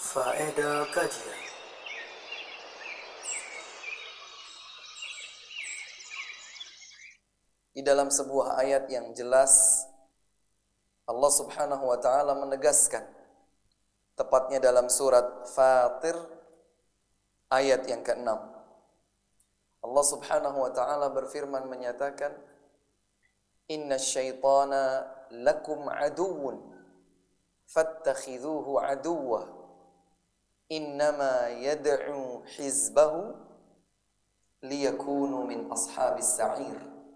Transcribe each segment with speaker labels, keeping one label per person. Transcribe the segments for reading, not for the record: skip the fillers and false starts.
Speaker 1: Faedah kajian.
Speaker 2: Di dalam sebuah ayat yang jelas Allah Subhanahu wa taala menegaskan, tepatnya dalam surat Fatir ayat yang ke-6. Allah Subhanahu wa taala berfirman menyatakan, "Innasyaitana lakum aduwwun fattakhidhuhu aduwwa innama yad'u hizbahu liyakunu min ashabis sa'ir."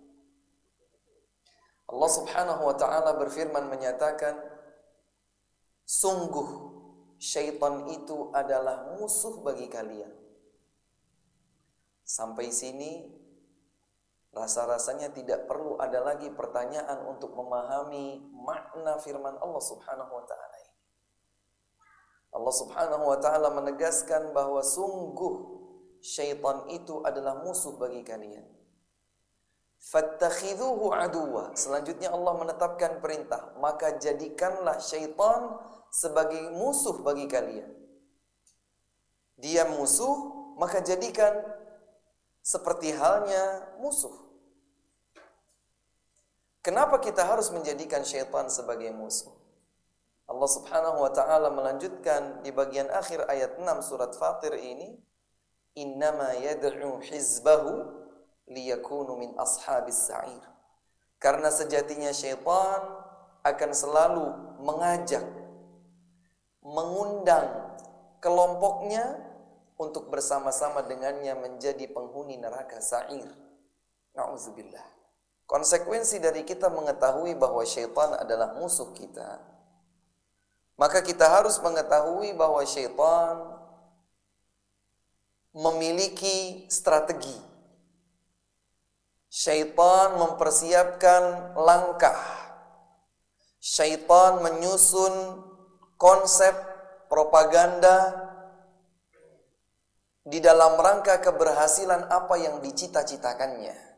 Speaker 2: Allah Subhanahu wa taala berfirman menyatakan, sungguh syaitan itu adalah musuh bagi kalian. Sampai sini rasa-rasanya tidak perlu ada lagi pertanyaan untuk memahami makna firman Allah Subhanahu wa taala ini. Allah Subhanahu wa taala menegaskan bahwa sungguh syaitan itu adalah musuh bagi kalian. Fattakhidhuhu aduwa. Selanjutnya Allah menetapkan perintah, maka jadikanlah syaitan sebagai musuh bagi kalian. Dia musuh, maka jadikan seperti halnya musuh. Kenapa kita harus menjadikan syaitan sebagai musuh? Allah Subhanahu wa taala melanjutkan di bagian akhir ayat 6 surat Fatir ini, innama yad'u hizbahu liyakunu min ashabis sa'ir. Karena sejatinya syaitan akan selalu mengajak, mengundang kelompoknya untuk bersama-sama dengannya menjadi penghuni neraka sa'ir. Na'udzubillah. Konsekuensi dari kita mengetahui bahwa syaitan adalah musuh kita, maka kita harus mengetahui bahwa syaitan memiliki strategi. Syaitan mempersiapkan langkah. Syaitan menyusun konsep propaganda di dalam rangka keberhasilan apa yang dicita-citakannya.